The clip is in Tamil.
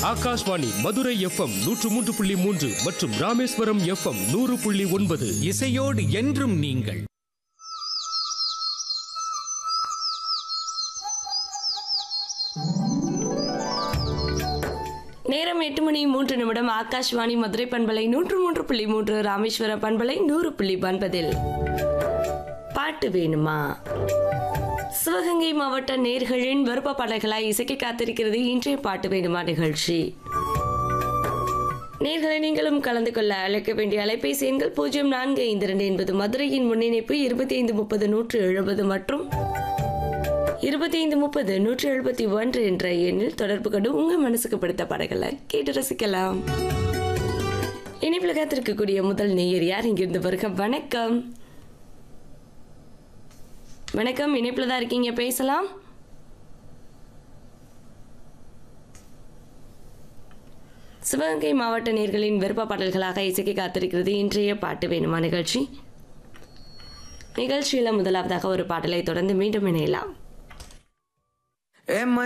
ஆகாஷ்வாணி மதுரை எஃப்எம் 103.3 மற்றும் ராமேஸ்வரம் எஃப்எம் 100.9. இசையோடு என்றும் நீங்கள். நேரம் 8:03. ஆகாஷ்வாணி மதுரை பண்பலை 103.3, ராமேஸ்வரம் பண்பலை 100.9. பாட்டு வேணுமா? சிவகங்கை மாவட்ட நேர்களின் விருப்ப பாடல்களாய் இசைக்க காத்திருக்கிறது இன்றைய பாட்டு வேணுமா நிகழ்ச்சி. நேர்களை நீங்களும் கலந்து கொள்ள அழைக்க வேண்டிய அலைபேசி எண்கள் 0452 என்பது மதுரையின் முன்னிணைப்பு 2530-170 மற்றும் 2530-171 என்ற எண்ணில் தொடர்பு கொண்டு உங்க மனசுக்கு பிடித்த பாடல்களை கேட்டு ரசிக்கலாம். இணைப்பில் காத்திருக்கக்கூடிய முதல் நேயர் யார்? இங்கிருந்து வருக. வணக்கம். வணக்கம், இணைப்பில் தான் இருக்கீங்க, பேசலாம். சிவகங்கை மாவட்ட நேர்களின் விருப்ப பாடல்களாக இசைக்க காத்திருக்கிறது இன்றைய பாட்டு வேணுமா நிகழ்ச்சி. நிகழ்ச்சியில் முதலாவதாக ஒரு பாடலை தொடர்ந்து மீண்டும் இணையலாம்.